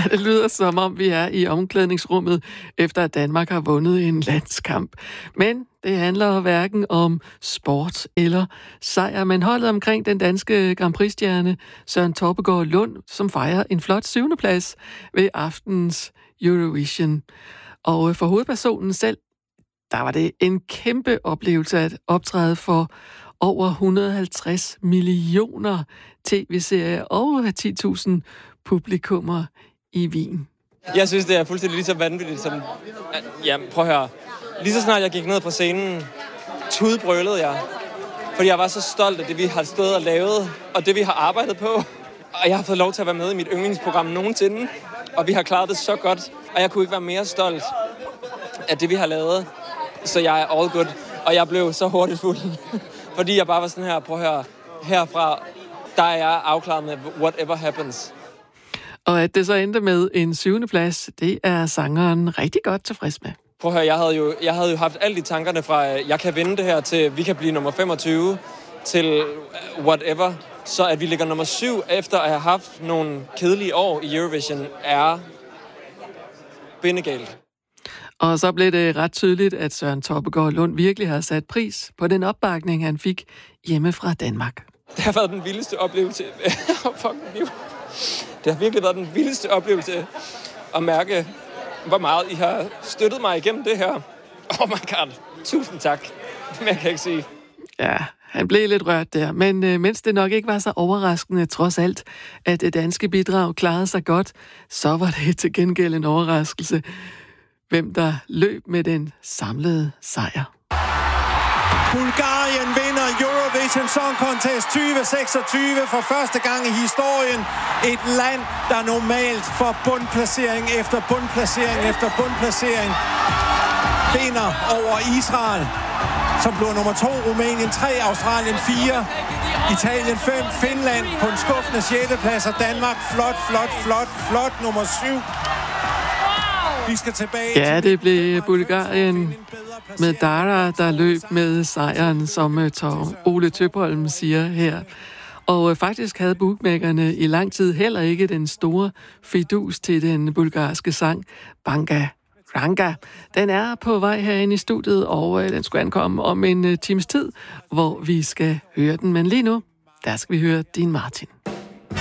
Ja, det lyder som om, vi er i omklædningsrummet, efter at Danmark har vundet en landskamp. Men det handler hverken om sport eller sejr, men holdet omkring den danske Grand Prix-stjerne Søren Torpegaard Lund, som fejrer en flot 7. plads ved aftenens Eurovision. Og for hovedpersonen selv, der var det en kæmpe oplevelse at optræde for over 150 millioner tv-serier og 10.000 publikummer i Wien. Jeg synes, det er fuldstændig lige så vanvittigt som... Ja, prøv at høre. Lige så snart jeg gik ned fra scenen, tudbrølede jeg. Fordi jeg var så stolt af det, vi har stået og lavet, og det, vi har arbejdet på. Og jeg har fået lov til at være med i mit yndlingsprogram nogensinde. Og vi har klaret det så godt, og jeg kunne ikke være mere stolt af det, vi har lavet. Så jeg er all good. Og jeg blev så hurtigt fuld. Fordi jeg bare var sådan her, prøv at høre, herfra, der er jeg afklaret med whatever happens. Og at det så endte med en 7. plads, det er sangeren rigtig godt tilfreds med. Prøv at høre, jeg havde jo haft alt i tankerne fra, jeg kan vinde det her til, vi kan blive nummer 25, til whatever. Så at vi ligger nummer 7 efter at have haft nogle kedelige år i Eurovision er bindegalt. Og så blev det ret tydeligt, at Søren Torpegaard Lund virkelig har sat pris på den opbakning, han fik hjemme fra Danmark. Det har været den vildeste oplevelse. Det har virkelig været den vildeste oplevelse at mærke, hvor meget I har støttet mig igennem det her. Oh my god, tusind tak. Mere kan jeg ikke sige. Ja, han blev lidt rørt der, men mens det nok ikke var så overraskende trods alt, at det danske bidrag klarede sig godt, så var det til gengæld en overraskelse, hvem der løb med den samlede sejr. Bulgarien vinder Eurovision Song Contest 2026 for første gang i historien. Et land, der normalt får bundplacering efter bundplacering efter bundplacering, vinder over Israel, som blev nummer 2, Rumænien 3, Australien 4, Italien 5, Finland på en skuffende 6. plads, og Danmark flot nummer 7. Vi skal tilbage. Ja, det blev Bulgarien med Dara, der løb med sejren, som Ole Tøpholm siger her. Og faktisk havde bookmakerne i lang tid heller ikke den store fidus til den bulgarske sang Banga Ranga. Den er på vej herinde i studiet, og den skulle ankomme om en times tid, hvor vi skal høre den. Men lige nu, der skal vi høre Dean Martin.